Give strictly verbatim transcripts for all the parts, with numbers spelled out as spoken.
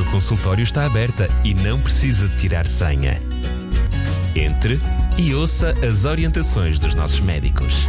consultório está aberta e não precisa de tirar senha. Entre e ouça as orientações dos nossos médicos.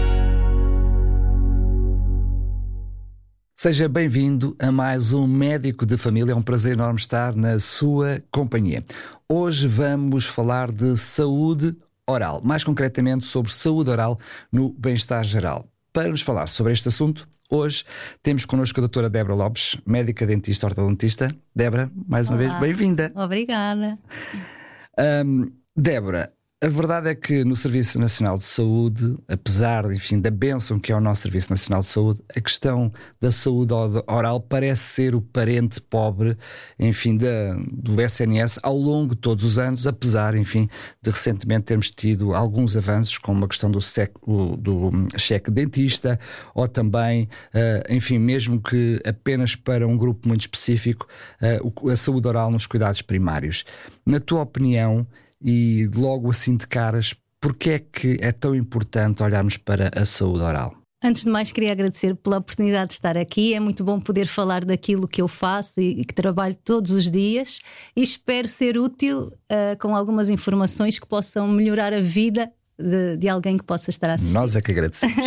Seja bem-vindo a mais um Médico de Família. É um prazer enorme estar na sua companhia. Hoje vamos falar de saúde oral, mais concretamente sobre saúde oral no bem-estar geral. Para nos falar sobre este assunto, hoje temos connosco a doutora Débora Lopes, médica dentista ortodontista. Débora, mais uma Olá. vez, bem-vinda. Obrigada. Um, Débora, a verdade é que no Serviço Nacional de Saúde, apesar, enfim, da bênção que é o nosso Serviço Nacional de Saúde, a questão da saúde oral parece ser o parente pobre, enfim, da, do S N S ao longo de todos os anos, apesar, enfim, de recentemente termos tido alguns avanços, como a questão do, sec, do cheque dentista, ou também, uh, enfim, mesmo que apenas para um grupo muito específico, uh, a saúde oral nos cuidados primários. Na tua opinião, e logo assim de caras, porque é que é tão importante olharmos para a saúde oral? Antes de mais, queria agradecer pela oportunidade de estar aqui. É muito bom poder falar daquilo que eu faço e, e que trabalho todos os dias, e espero ser útil uh, com algumas informações que possam melhorar a vida de, de alguém que possa estar a assistir. Nós é que agradecemos.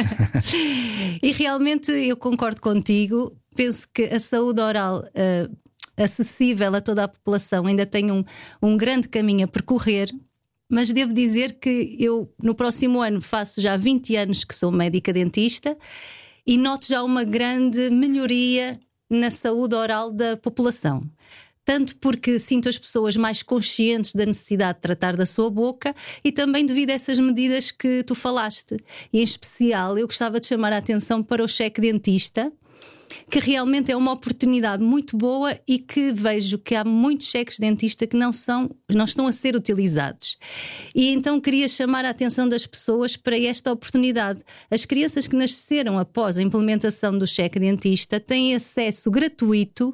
E realmente eu concordo contigo. Penso que a saúde oral uh, acessível a toda a população ainda tem um, um grande caminho a percorrer, mas devo dizer que eu no próximo ano faço já vinte anos que sou médica dentista e noto já uma grande melhoria na saúde oral da população. Tanto porque sinto as pessoas mais conscientes da necessidade de tratar da sua boca e também devido a essas medidas que tu falaste. E em especial eu gostava de chamar a atenção para o cheque dentista, que realmente é uma oportunidade muito boa e que vejo que há muitos cheques de dentista que não, são, não estão a ser utilizados. E então queria chamar a atenção das pessoas para esta oportunidade. As crianças que nasceram após a implementação do cheque dentista têm acesso gratuito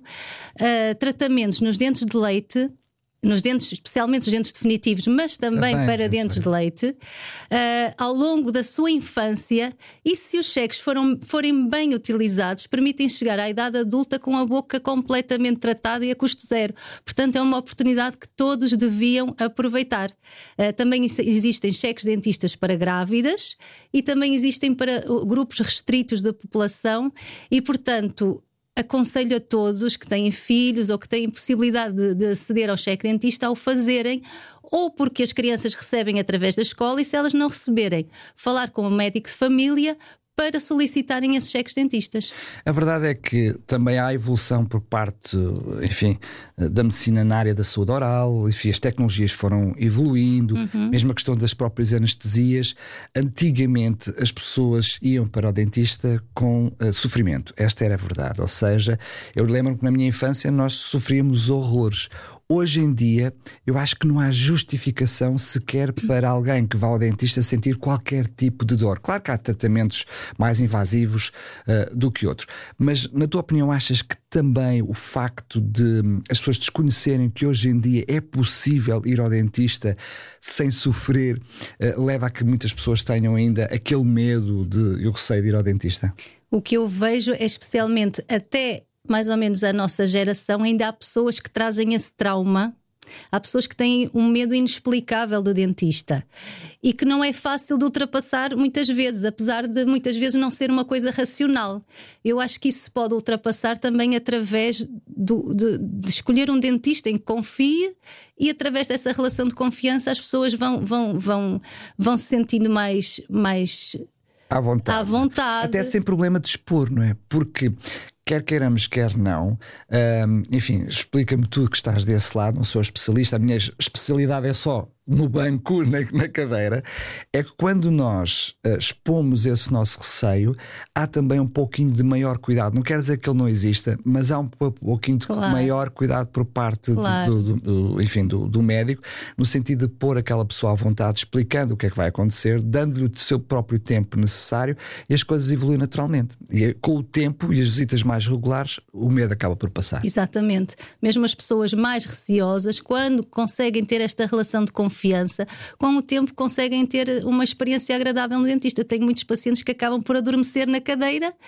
a tratamentos nos dentes de leite, nos dentes, especialmente os dentes definitivos, mas também, também para dentes de leite, uh, ao longo da sua infância, e se os cheques foram, forem bem utilizados, permitem chegar à idade adulta com a boca completamente tratada e a custo zero. Portanto, é uma oportunidade que todos deviam aproveitar. Uh, também existem cheques dentistas para grávidas e também existem para grupos restritos da população e, portanto, aconselho a todos os que têm filhos ou que têm possibilidade de, de aceder ao cheque dentista ao fazerem, ou porque as crianças recebem através da escola, e se elas não receberem, falar com o médico de família para solicitarem esses cheques dentistas. A verdade é que também há evolução por parte, enfim, da medicina na área da saúde oral, enfim, as tecnologias foram evoluindo, uhum. Mesmo a questão das próprias anestesias. Antigamente as pessoas iam para o dentista com uh, sofrimento, esta era a verdade, ou seja, eu lembro-me que na minha infância nós sofríamos horrores. Hoje em dia, eu acho que não há justificação sequer para alguém que vá ao dentista sentir qualquer tipo de dor. Claro que há tratamentos mais invasivos uh, do que outros, mas na tua opinião achas que também o facto de as pessoas desconhecerem que hoje em dia é possível ir ao dentista sem sofrer uh, leva a que muitas pessoas tenham ainda aquele medo de eu receio de ir ao dentista? O que eu vejo é especialmente até mais ou menos a nossa geração, ainda há pessoas que trazem esse trauma. Há pessoas que têm um medo inexplicável do dentista e que não é fácil de ultrapassar muitas vezes, apesar de muitas vezes não ser uma coisa racional. Eu acho que isso se pode ultrapassar também através do, de, de escolher um dentista em que confie, e através dessa relação de confiança as pessoas vão, vão, vão, vão se sentindo mais, mais à vontade. à vontade. Até sem problema de expor, não é? Porque quer queiramos, quer não, um, enfim, explica-me tudo que estás desse lado, não sou especialista, a minha especialidade é só no banco, na, na cadeira. É que quando nós uh, expomos esse nosso receio, há também um pouquinho de maior cuidado. Não quer dizer que ele não exista, mas há um pouquinho de claro. maior cuidado por parte claro. do, do, do, enfim, do, do médico, no sentido de pôr aquela pessoa à vontade, explicando o que é que vai acontecer, dando-lhe o seu próprio tempo necessário, e as coisas evoluem naturalmente. E com o tempo e as visitas mais regulares, o medo acaba por passar. Exatamente. Mesmo as pessoas mais receosas, quando conseguem ter esta relação de confiança, com o tempo conseguem ter uma experiência agradável no dentista. Tenho muitos pacientes que acabam por adormecer na cadeira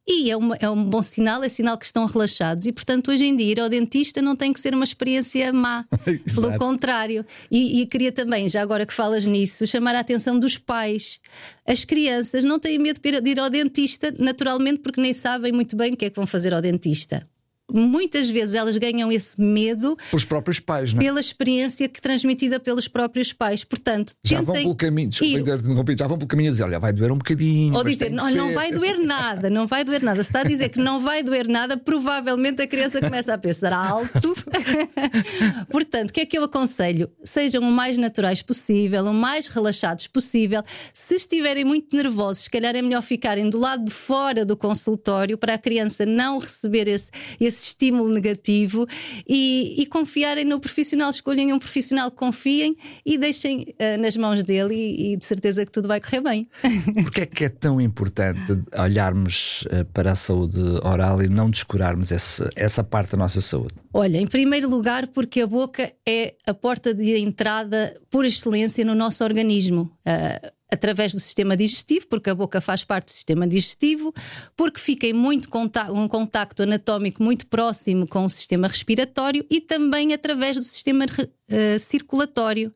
E é, uma, é um bom sinal, é sinal que estão relaxados. E, portanto, hoje em dia ir ao dentista não tem que ser uma experiência má. Pelo contrário. E, e queria também, já agora que falas nisso, chamar a atenção dos pais. As crianças não têm medo de ir ao dentista, naturalmente, porque nem sabem muito bem o que é que vão fazer ao dentista. Muitas vezes elas ganham esse medo pelos próprios pais, não é? Pela experiência que transmitida pelos próprios pais. Portanto, já vão pelo caminho, desculpa, ir... já vão pelo caminho a dizer, olha, vai doer um bocadinho. Ou dizer, não, não vai doer nada, não vai doer nada. Se está a dizer que não vai doer nada, provavelmente a criança começa a pensar alto. Portanto, o que é que eu aconselho? Sejam o mais naturais possível, o mais relaxados possível. Se estiverem muito nervosos, se calhar é melhor ficarem do lado de fora do consultório para a criança não receber esse, esse estímulo negativo e, e confiarem no profissional. Escolhem um profissional que confiem e deixem uh, nas mãos dele e, e de certeza que tudo vai correr bem. Porquê é que é tão importante olharmos uh, para a saúde oral e não descurarmos esse, essa parte da nossa saúde? Olha, em primeiro lugar porque a boca é a porta de entrada por excelência no nosso organismo. Uh, através do sistema digestivo, porque a boca faz parte do sistema digestivo, porque fica em muito contacto, um contacto anatómico muito próximo com o sistema respiratório e também através do sistema uh, circulatório.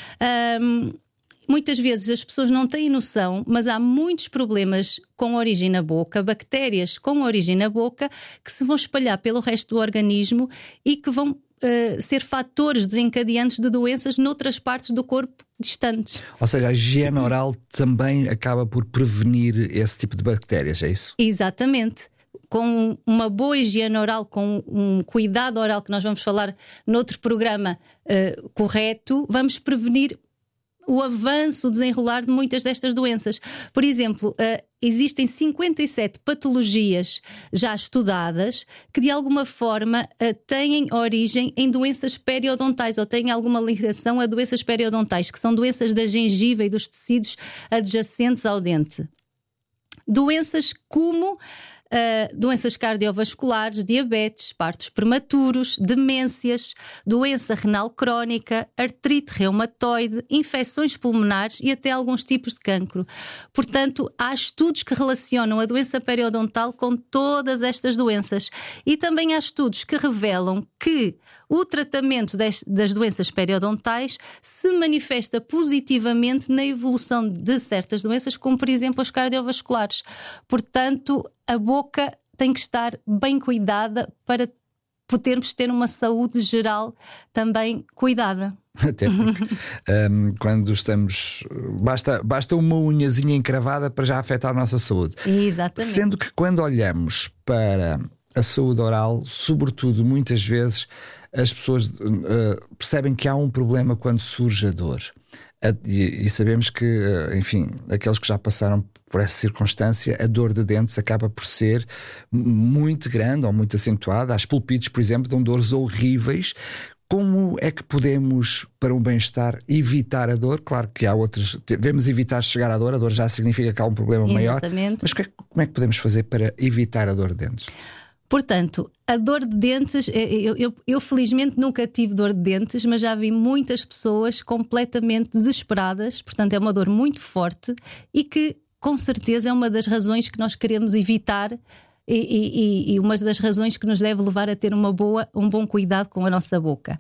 Um, muitas vezes as pessoas não têm noção, mas há muitos problemas com origem na boca, bactérias com origem na boca, que se vão espalhar pelo resto do organismo e que vão Uh, ser fatores desencadeantes de doenças noutras partes do corpo distantes. Ou seja, a higiene oral também acaba por prevenir esse tipo de bactérias, é isso? Exatamente. Com uma boa higiene oral, com um cuidado oral, que nós vamos falar noutro programa uh, correto, vamos prevenir o avanço, o desenrolar de muitas destas doenças. Por exemplo, uh, existem cinquenta e sete patologias já estudadas que de alguma forma uh, têm origem em doenças periodontais ou têm alguma ligação a doenças periodontais, que são doenças da gengiva e dos tecidos adjacentes ao dente. Doenças como Uh, doenças cardiovasculares, diabetes, partos prematuros, demências, doença renal crónica, artrite reumatoide, infecções pulmonares e até alguns tipos de cancro. Portanto, há estudos que relacionam a doença periodontal com todas estas doenças e também há estudos que revelam que o tratamento des, das doenças periodontais se manifesta positivamente na evolução de certas doenças, como por exemplo as cardiovasculares. Portanto, a boca tem que estar bem cuidada para podermos ter uma saúde geral também cuidada. Até porque um, quando estamos. Basta, basta uma unhazinha encravada para já afetar a nossa saúde. Exatamente. Sendo que quando olhamos para a saúde oral, sobretudo muitas vezes as pessoas uh, percebem que há um problema quando surge a dor. E, e sabemos que, enfim, aqueles que já passaram por essa circunstância, a dor de dentes acaba por ser muito grande ou muito acentuada. As pulpites, por exemplo, dão dores horríveis. Como é que podemos, para um bem-estar, evitar a dor? Claro que há outros, devemos evitar chegar à dor, a dor já significa que há um problema maior. Exatamente. Mas como é que podemos fazer para evitar a dor de dentes? Portanto, a dor de dentes, eu, eu, eu felizmente nunca tive dor de dentes, mas já vi muitas pessoas completamente desesperadas. Portanto, é uma dor muito forte e que, com certeza, é uma das razões que nós queremos evitar e, e, e uma das razões que nos deve levar a ter uma boa, um bom cuidado com a nossa boca.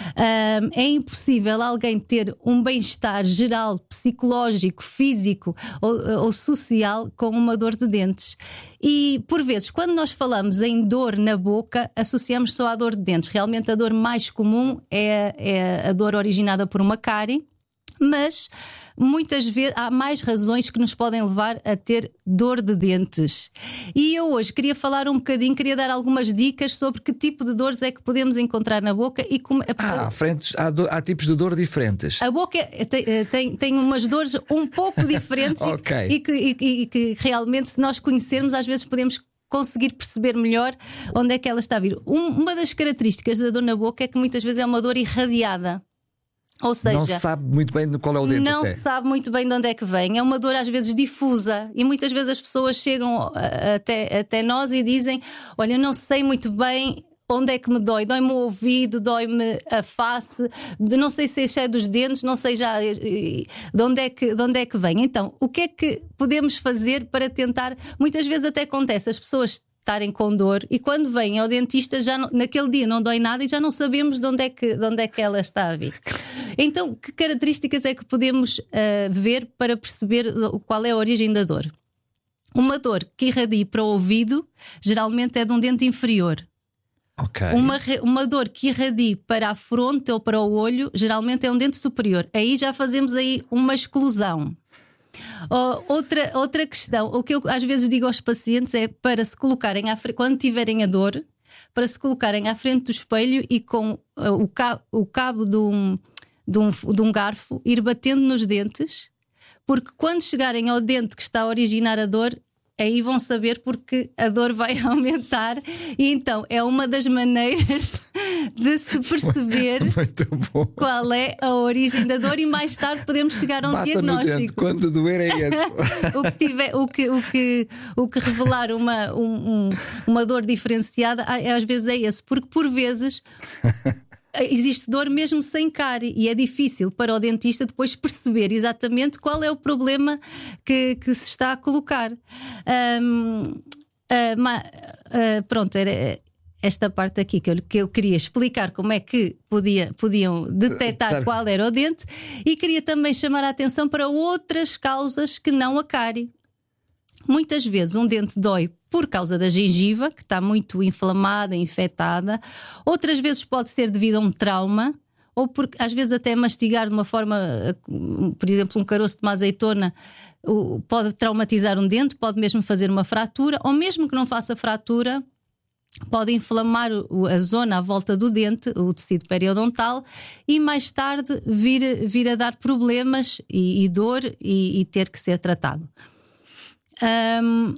Um, é impossível alguém ter um bem-estar geral, psicológico, físico ou, ou social com uma dor de dentes. E, por vezes, quando nós falamos em dor na boca, associamos só à dor de dentes. Realmente a dor mais comum é, é a dor originada por uma cárie. Mas muitas vezes há mais razões que nos podem levar a ter dor de dentes. E eu hoje queria falar um bocadinho, queria dar algumas dicas sobre que tipo de dores é que podemos encontrar na boca e como. Ah, há, frentes, há, do, há tipos de dor diferentes. A boca tem, tem, tem umas dores um pouco diferentes. Okay. e, que, e, e que realmente, se nós conhecermos, às vezes podemos conseguir perceber melhor onde é que ela está a vir. Um, uma das características da dor na boca é que muitas vezes é uma dor irradiada. Ou seja, não se sabe muito bem qual é o dente. Não até. se sabe muito bem de onde é que vem. É uma dor às vezes difusa. E muitas vezes as pessoas chegam até, até nós e dizem: olha, eu não sei muito bem onde é que me dói? Dói-me o ouvido, dói-me a face, de, não sei se é cheio dos dentes, não sei já de onde, é que, de onde é que vem. Então, o que é que podemos fazer para tentar? Muitas vezes até acontece as pessoas estarem com dor e quando vêm ao dentista já não, naquele dia não dói nada e já não sabemos de onde é que, de onde é que ela está a vir. Então, que características é que podemos uh, ver para perceber qual é a origem da dor? Uma dor que irradia para o ouvido geralmente é de um dente inferior. Okay. Uma, uma dor que irradie para a fronte ou para o olho geralmente é um dente superior. Aí já fazemos aí uma exclusão. Oh, outra, outra questão, o que eu às vezes digo aos pacientes é para se colocarem à frente, quando tiverem a dor, para se colocarem à frente do espelho e com uh, o, cabo, o cabo de um, de, um, de um garfo ir batendo nos dentes, porque quando chegarem ao dente que está a originar a dor, aí vão saber porque a dor vai aumentar. E então é uma das maneiras de se perceber qual é a origem da dor e mais tarde podemos chegar a um Bata diagnóstico. No dente, quando doer é esse. o, que tiver, o, que, o, que, o que revelar uma, um, um, uma dor diferenciada às vezes é esse, porque por vezes existe dor mesmo sem cárie e é difícil para o dentista depois perceber exatamente qual é o problema que, que se está a colocar. Um, uh, ma, uh, pronto, era esta parte aqui que eu, que eu queria explicar como é que podia, podiam detectar claro. Qual era o dente, e queria também chamar a atenção para outras causas que não a cárie. Muitas vezes um dente dói por causa da gengiva, que está muito inflamada, infectada. Outras vezes pode ser devido a um trauma, ou porque às vezes até mastigar de uma forma, por exemplo, um caroço de uma azeitona pode traumatizar um dente, pode mesmo fazer uma fratura, ou mesmo que não faça fratura, pode inflamar a zona à volta do dente, o tecido periodontal, e mais tarde vir, vir a dar problemas e, e dor e, e ter que ser tratado. Um,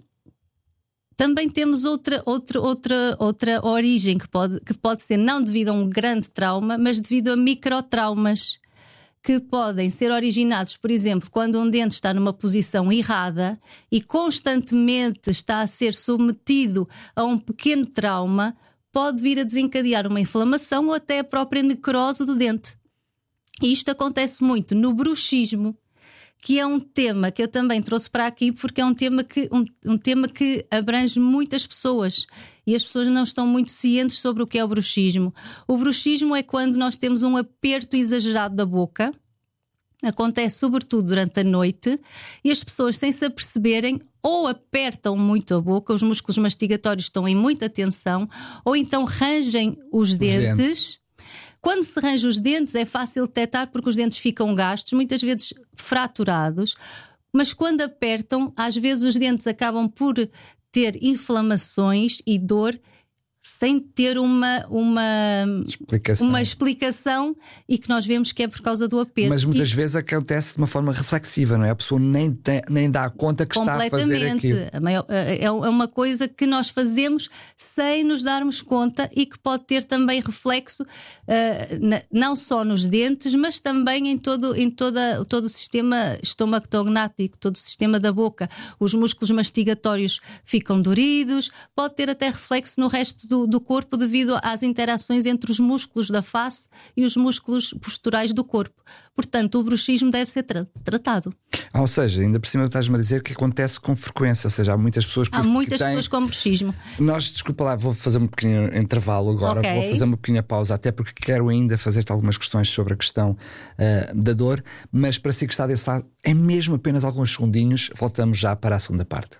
também temos outra, outra, outra, outra origem que pode, que pode ser não devido a um grande trauma, mas devido a microtraumas que podem ser originados, por exemplo, quando um dente está numa posição errada e constantemente está a ser submetido a um pequeno trauma, pode vir a desencadear uma inflamação ou até a própria necrose do dente. E isto acontece muito no bruxismo, que é um tema que eu também trouxe para aqui porque é um tema que, um, um tema que abrange muitas pessoas e as pessoas não estão muito cientes sobre o que é o bruxismo. O bruxismo é quando nós temos um aperto exagerado da boca, acontece sobretudo durante a noite, e as pessoas, sem se aperceberem, ou apertam muito a boca, os músculos mastigatórios estão em muita tensão, ou então rangem os, os dentes. dentes. Quando se range os dentes é fácil detectar porque os dentes ficam gastos, muitas vezes fraturados, mas quando apertam, às vezes os dentes acabam por ter inflamações e dor sem ter uma, uma, explicação. uma explicação, e que nós vemos que é por causa do aperto. Mas muitas e... vezes acontece de uma forma reflexiva, não é? A pessoa nem, tem, nem dá conta que está a fazer aquilo. É uma coisa que nós fazemos sem nos darmos conta e que pode ter também reflexo uh, não só nos dentes, mas também em todo, em toda, todo o sistema estomatognático, todo o sistema da boca. Os músculos mastigatórios ficam doridos, pode ter até reflexo no resto do, do corpo devido às interações entre os músculos da face e os músculos posturais do corpo. Portanto, o bruxismo deve ser tra- tratado. Ah, ou seja, ainda por cima estás-me a dizer que acontece com frequência, ou seja, há muitas pessoas que Há muitas que têm... pessoas com bruxismo. Nós, desculpa lá, vou fazer um pequeno intervalo agora, okay. Vou fazer uma pequena pausa, até porque quero ainda fazer-te algumas questões sobre a questão uh, da dor, mas para si que está desse lado, é mesmo apenas alguns segundinhos, voltamos já para a segunda parte.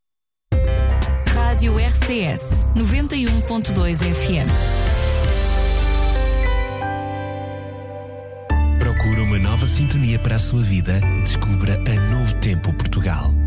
Rádio R C S noventa e um ponto dois F M. Procura uma nova sintonia para a sua vida? Descubra a Novo Tempo Portugal.